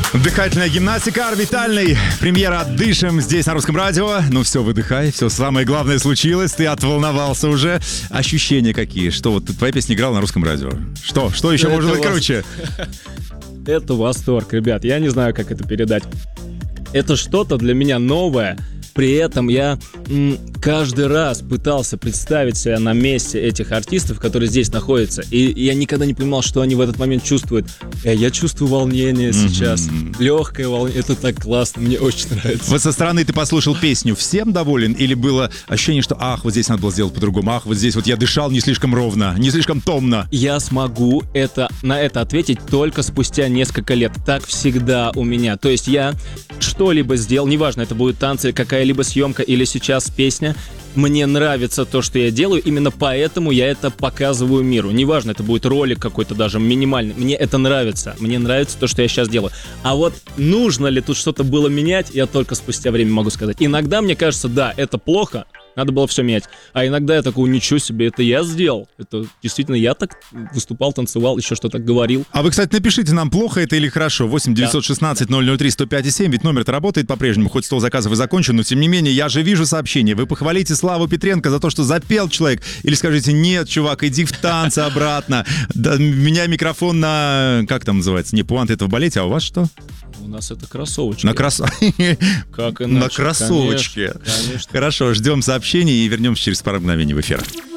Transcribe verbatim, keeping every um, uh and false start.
Дыхательная гимнастика, орбитальный. Премьера «Дышим» здесь на Русском радио. Ну все, выдыхай, все самое главное случилось. Ты отволновался уже. Ощущения какие? Что вот твоя песня играла на Русском радио? Что? Что еще Это может быть вас- круче? Это восторг, ребят. Я не знаю, как это передать. Это что-то для меня новое. При этом я м, каждый раз пытался представить себя на месте этих артистов, которые здесь находятся. И я никогда не понимал, что они в этот момент чувствуют. Э, Я чувствую волнение сейчас. Легкое волнение. Это так классно. Мне очень нравится. Вот со стороны ты послушал песню, всем доволен? Или было ощущение, что ах, вот здесь надо было сделать по-другому, ах, вот здесь вот я дышал не слишком ровно, не слишком томно? Я смогу это, на это ответить только спустя несколько лет. Так всегда у меня. То есть я что-либо сделал, неважно, это будет танцы, какая-либо съемка или сейчас песня, мне нравится то, что я делаю, именно поэтому я это показываю миру. Неважно, это будет ролик какой-то даже минимальный, мне это нравится. Мне нравится то, что я сейчас делаю. А вот нужно ли тут что-то было менять, я только спустя время могу сказать. Иногда мне кажется, да, это плохо, надо было все менять. А иногда я такой, ничего себе, это я сделал. Это действительно я так выступал, танцевал, еще что-то говорил. А вы, кстати, напишите нам, плохо это или хорошо. восемь девятьсот шестнадцать ноль ноль три сто пять семь, ведь номер-то работает по-прежнему, хоть стол заказов и закончен, но тем не менее, я же вижу сообщение. Вы похвалите Славу Петренко за то, что запел человек, или скажите, нет, чувак, иди в танцы обратно. Да, меня микрофон на, как там называется, не пуант, это в балете, а у вас что? У нас это кроссовочки. На, крос... Как иначе? на кроссовочке. Конечно, конечно. Хорошо, ждем сообщений и вернемся через пару мгновений в эфир.